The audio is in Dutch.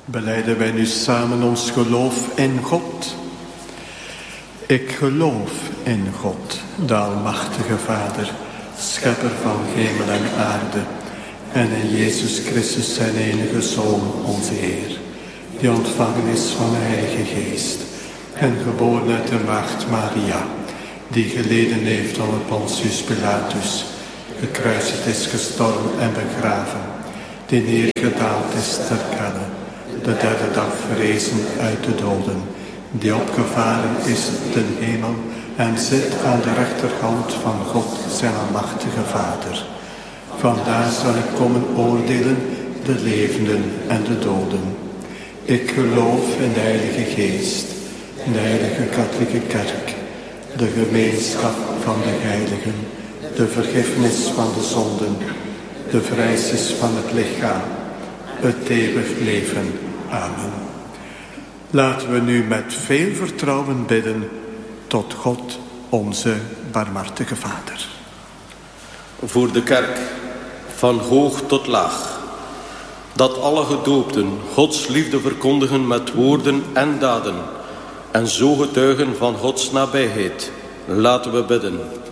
Belijden wij nu samen ons geloof in God. Ik geloof in God, de almachtige Vader, schepper van hemel en aarde, en in Jezus Christus zijn enige Zoon, onze Heer, die ontvangen is van de Heilige Geest en geboren uit de maagd Maria, die geleden heeft onder Pontius Pilatus, gekruisigd is, gestorven en begraven, die neergedaald is ter kelle, de derde dag verrezen uit de doden, die opgevaren is ten hemel en zit aan de rechterhand van God, zijn almachtige Vader. Vandaar zal ik komen oordelen de levenden en de doden. Ik geloof in de Heilige Geest, in de Heilige Katholieke Kerk, de gemeenschap van de heiligen, de vergiffenis van de zonden, de vrijheid van het lichaam, het eeuwig leven. Amen. Laten we nu met veel vertrouwen bidden tot God, onze barmhartige Vader. Voor de kerk, van hoog tot laag, dat alle gedoopten Gods liefde verkondigen met woorden en daden, en zo getuigen van Gods nabijheid, laten we bidden.